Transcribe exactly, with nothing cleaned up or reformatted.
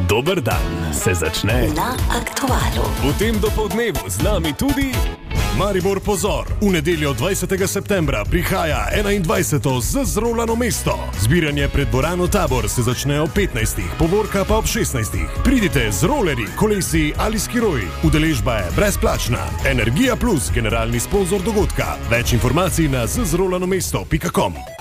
Dober dan se začne na Aktualu. V tem dopoldnevu z nami tudi Maribor, pozor! V nedeljo dvajsetega septembra prihaja enaindvajseto z Zrolano mesto. Zbiranje pred dvorano Tabor se začne ob petnajstih, povorka pa ob šestnajstih. Pridite z rolerji, kolesi ali skiroji. Udeležba je brezplačna. Energija Plus, generalni sponzor dogodka. Več informacij na z zrolano mesto pika com.